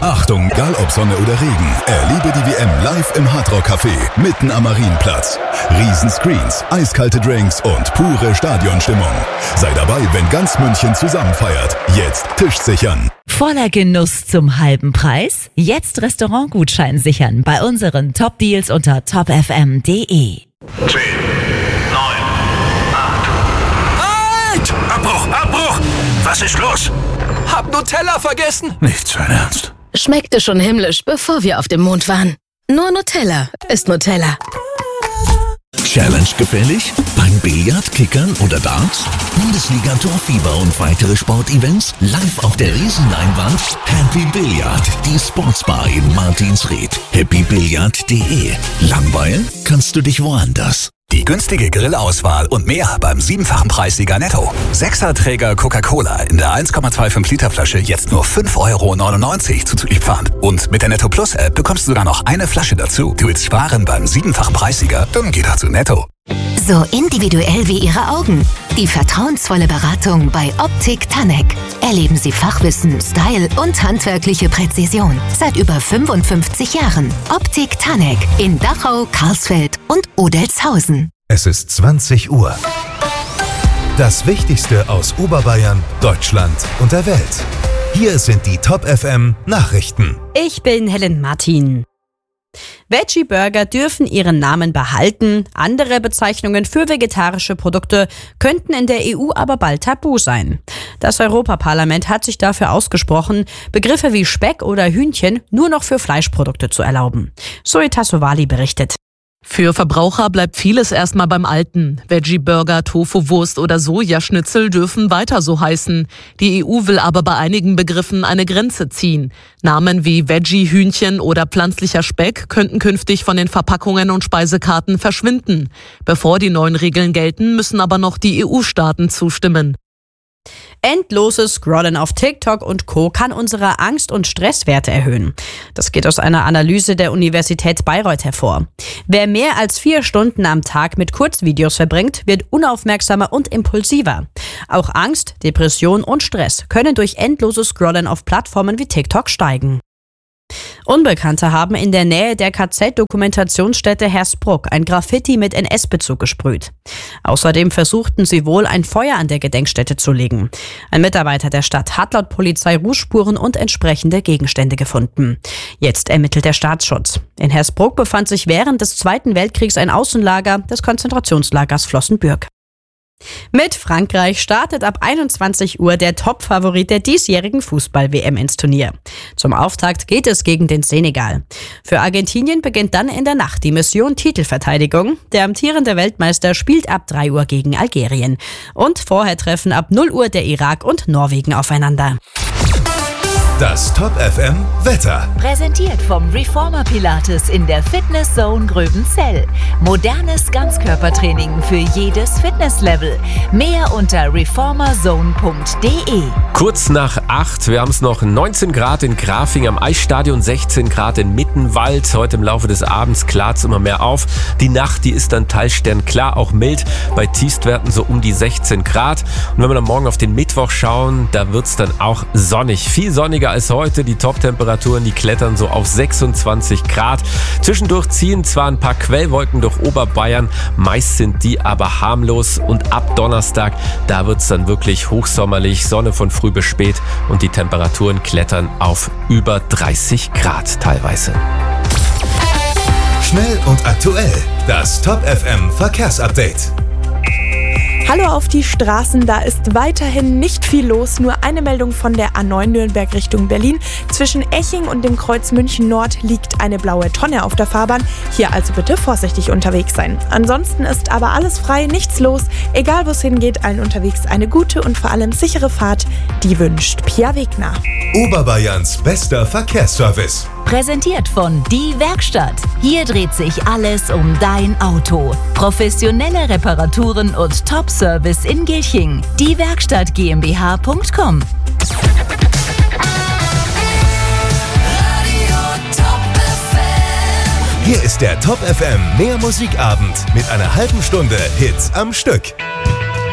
Achtung, egal ob Sonne oder Regen, erlebe die WM live im Hardrock Café, mitten am Marienplatz. Riesenscreens, eiskalte Drinks und pure Stadionstimmung. Sei dabei, wenn ganz München zusammen feiert. Jetzt Tisch sichern. Voller Genuss zum halben Preis? Jetzt Restaurantgutschein sichern bei unseren Top-Deals unter topfm.de. 10, 9, 8. Halt! Abbruch! Was ist los? Hab Nutella vergessen! Nicht sein Ernst. Schmeckte schon himmlisch, bevor wir auf dem Mond waren. Nur Nutella ist Nutella. Challenge gefällig? Beim Billard, Kickern oder Darts? Bundesliga Torfieber und weitere Sportevents live auf der Riesenleinwand? Happy Billard, die Sportsbar in Martinsried. happybilliard.de. Langweilen kannst du dich woanders. Die günstige Grillauswahl und mehr beim 7-fachen Preissieger Netto. 6er-Träger Coca-Cola in der 1,25 Liter Flasche jetzt nur 5,99 € zuzüglich Pfand. Und mit der Netto Plus App bekommst du sogar noch eine Flasche dazu. Du willst sparen beim 7-fachen Preissieger? Dann geh doch zu Netto. So individuell wie Ihre Augen. Die vertrauensvolle Beratung bei Optik Tanek. Erleben Sie Fachwissen, Style und handwerkliche Präzision. Seit über 55 Jahren. Optik Tanek in Dachau, Karlsfeld und Odelshausen. Es ist 20 Uhr. Das Wichtigste aus Oberbayern, Deutschland und der Welt. Hier sind die Top FM Nachrichten. Ich bin Helen Martin. Veggie-Burger dürfen ihren Namen behalten. Andere Bezeichnungen für vegetarische Produkte könnten in der EU aber bald tabu sein. Das Europaparlament hat sich dafür ausgesprochen, Begriffe wie Speck oder Hühnchen nur noch für Fleischprodukte zu erlauben. Zoe Tassovali berichtet. Für Verbraucher bleibt vieles erstmal beim Alten. Veggie-Burger, Tofu-Wurst oder Sojaschnitzel dürfen weiter so heißen. Die EU will aber bei einigen Begriffen eine Grenze ziehen. Namen wie Veggie-Hühnchen oder pflanzlicher Speck könnten künftig von den Verpackungen und Speisekarten verschwinden. Bevor die neuen Regeln gelten, müssen aber noch die EU-Staaten zustimmen. Endloses Scrollen auf TikTok und Co. kann unsere Angst- und Stresswerte erhöhen. Das geht aus einer Analyse der Universität Bayreuth hervor. Wer mehr als 4 Stunden am Tag mit Kurzvideos verbringt, wird unaufmerksamer und impulsiver. Auch Angst, Depression und Stress können durch endloses Scrollen auf Plattformen wie TikTok steigen. Unbekannte haben in der Nähe der KZ-Dokumentationsstätte Hersbruck ein Graffiti mit NS-Bezug gesprüht. Außerdem versuchten sie wohl, ein Feuer an der Gedenkstätte zu legen. Ein Mitarbeiter der Stadt hat laut Polizei Rußspuren und entsprechende Gegenstände gefunden. Jetzt ermittelt der Staatsschutz. In Hersbruck befand sich während des Zweiten Weltkriegs ein Außenlager des Konzentrationslagers Flossenbürg. Mit Frankreich startet ab 21 Uhr der Top-Favorit der diesjährigen Fußball-WM ins Turnier. Zum Auftakt geht es gegen den Senegal. Für Argentinien beginnt dann in der Nacht die Mission Titelverteidigung. Der amtierende Weltmeister spielt ab 3 Uhr gegen Algerien. Und vorher treffen ab 0 Uhr der Irak und Norwegen aufeinander. Das Top FM Wetter. Präsentiert vom Reformer Pilates in der Fitness Zone Gröbenzell. Modernes Ganzkörpertraining für jedes Fitnesslevel. Mehr unter reformerzone.de. Kurz nach 8, wir haben es noch 19 Grad in Grafing am Eisstadion, 16 Grad in Mittenwald. Heute im Laufe des Abends klart es immer mehr auf. Die Nacht, die ist dann teilsternklar, auch mild. Bei Tiefstwerten so um die 16 Grad. Und wenn wir dann morgen auf den Mittwoch schauen, da wird es dann auch sonnig. Viel sonniger als heute. Die Top-Temperaturen, die klettern so auf 26 Grad. Zwischendurch ziehen zwar ein paar Quellwolken durch Oberbayern, meist sind die aber harmlos. Und ab Donnerstag, da wird es dann wirklich hochsommerlich, Sonne von früh bis spät und die Temperaturen klettern auf über 30 Grad teilweise. Schnell und aktuell. Das Top FM Verkehrsupdate. Hallo auf die Straßen, da ist weiterhin nicht viel los. Nur eine Meldung von der A9 Nürnberg Richtung Berlin. Zwischen Eching und dem Kreuz München Nord liegt eine blaue Tonne auf der Fahrbahn. Hier also bitte vorsichtig unterwegs sein. Ansonsten ist aber alles frei, nichts los. Egal wo es hingeht, allen unterwegs eine gute und vor allem sichere Fahrt. Die wünscht Pia Wegner. Oberbayerns bester Verkehrsservice. Präsentiert von Die Werkstatt. Hier dreht sich alles um dein Auto. Professionelle Reparaturen und Top-Service in Gilching. Diewerkstatt GmbH.com. Hier ist der Top FM Mehr Musikabend mit einer halben Stunde Hits am Stück.